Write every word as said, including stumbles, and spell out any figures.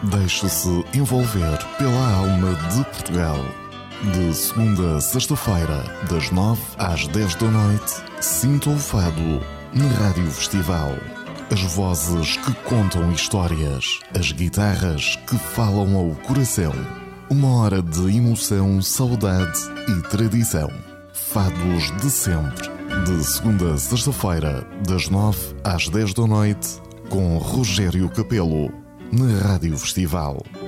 Deixe-se envolver pela alma de Portugal. De segunda a sexta-feira, das nove às dez da noite, sinta o fado na Rádio Festival. As vozes que contam histórias, as guitarras que falam ao coração. Uma hora de emoção, saudade e tradição. Fados de sempre. De segunda a sexta-feira, das nove às dez da noite, com Rogério Capelo, na Rádio Festival.